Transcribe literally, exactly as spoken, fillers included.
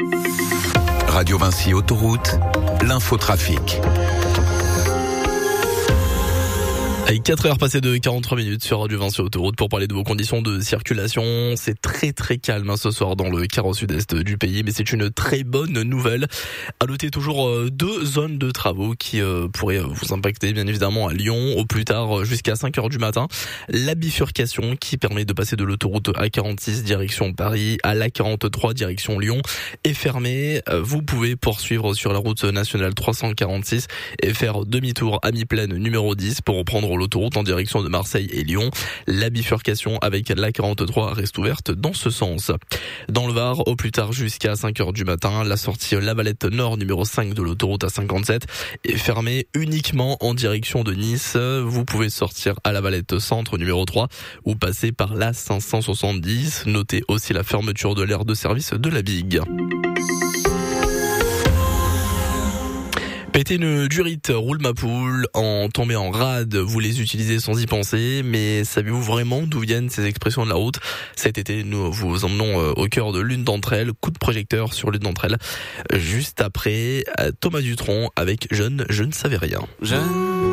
Radio Vinci Autoroute, l'infotrafic. Avec quatre heures passées de quarante-trois minutes sur Radio Vinci Autoroute pour parler de vos conditions de circulation. C'est très très calme hein, ce soir dans le quart au sud-est du pays, mais c'est une très bonne nouvelle. À noter toujours euh, deux zones de travaux qui euh, pourraient vous impacter bien évidemment à Lyon, au plus tard jusqu'à cinq heures du matin. La bifurcation qui permet de passer de l'autoroute A quarante-six direction Paris à l'A quarante-trois direction Lyon est fermée. Vous pouvez poursuivre sur la route nationale trois cent quarante-six et faire demi-tour à mi-plaine numéro dix pour reprendre l'autoroute en direction de Marseille et Lyon. La bifurcation avec l'A quarante-trois reste ouverte dans ce sens. Dans le Var, au plus tard jusqu'à cinq heures du matin, la sortie Lavalette Nord numéro cinq de l'autoroute A cinquante-sept est fermée uniquement en direction de Nice. Vous pouvez sortir à Lavalette Centre numéro trois ou passer par la cinq cent soixante-dix. Notez aussi la fermeture de l'aire de service de la Bigue. Péter une durite, roule ma poule, en tomber en rade, vous les utilisez sans y penser, mais savez-vous vraiment d'où viennent ces expressions de la route ? Cet été, nous vous emmenons au cœur de l'une d'entre elles, coup de projecteur sur l'une d'entre elles, juste après Thomas Dutronc avec Jeune, je ne savais rien. Jeune